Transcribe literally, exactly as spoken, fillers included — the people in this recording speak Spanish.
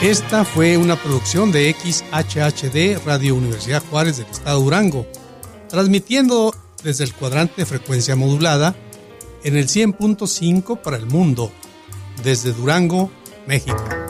Esta fue una producción de X H H D Radio Universidad Juárez del Estado de Durango, transmitiendo desde el cuadrante de frecuencia modulada en el cien punto cinco para el mundo, desde Durango, México.